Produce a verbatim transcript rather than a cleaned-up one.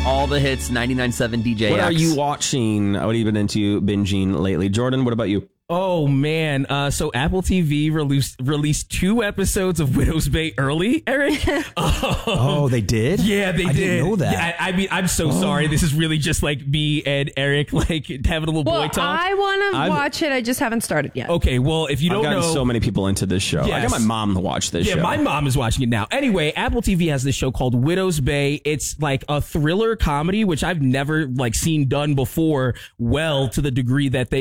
all the hits, ninety-nine point seven D J X. What are you watching? What have you been into binging lately? Jordan, what about you? Oh man, uh, so Apple T V released released two episodes of Widow's Bay early, Eric. oh, oh, they did? Yeah, they I did. didn't know that. Yeah, I, I mean, I'm so oh. sorry. This is really just like me and Eric like having a little well, boy talk. I want to watch it. I just haven't started yet. Okay, well, if you don't I've gotten know, so many people into this show. Yes. I got my mom to watch this yeah, show. Yeah, my mom is watching it now. Anyway, Apple T V has this show called Widow's Bay. It's like a thriller comedy, which I've never like seen done before. Well, to the degree that they